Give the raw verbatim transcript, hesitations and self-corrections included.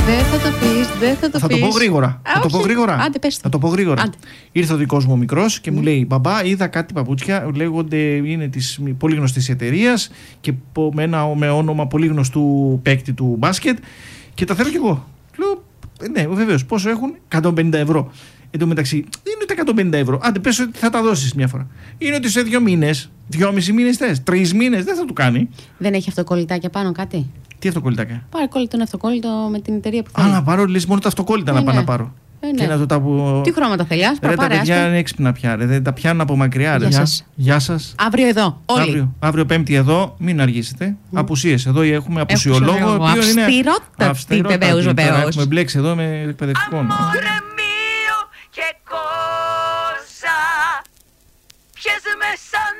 Δεν θα το πεις, δεν θα το θα πεις. Το πω γρήγορα. Α, θα το όχι. πω γρήγορα. Άντε, πες το. Θα το πω γρήγορα. Άντε. Ήρθε ο δικός μου ο μικρός και mm. μου λέει: Μπαμπά, είδα κάτι παπούτσια, λέγονται, είναι της πολύ γνωστής εταιρείας και με, ένα, με όνομα πολύ γνωστού παίκτη του μπάσκετ και τα θέλω κι εγώ. Λέω: Ναι, βεβαίως. Πόσο έχουν? εκατόν πενήντα ευρώ. Εν τω μεταξύ, δεν είναι ούτε εκατόν πενήντα ευρώ. Άντε, πες ότι θα τα δώσεις μια φορά. Είναι ότι σε δύο μήνες, δυόμισι μήνες θες, τρεις μήνες δεν θα του κάνει. Δεν έχει αυτοκολλητάκια πάνω κάτι? Τι αυτοκολλητάκια? Πάρε κόλλητο, τον αυτοκόλλητο με την εταιρεία που θέλει. Α, να πάρω, λες μόνο τα αυτοκόλλητα ναι, να πάω ναι. να πάρω. Ε, ναι. Και να το τα που... Τι χρώματα θέλει, άσπρα, ρε, πάρε, τα παιδιά άσπρα. είναι έξυπνα πια, ρε. Δεν τα πιάνουν από μακριά. Ρε. Γεια σας. Γεια σας. Αύριο εδώ, όλοι. Αύριο, αύριο Πέμπτη εδώ, μην αργήσετε. Mm. Απουσίες. Εδώ έχουμε απουσιολόγο. Αυστηρότατη, βεβαίως, βεβαίως. Έχουμε μπλέξει εδώ με εκπαιδευτικών.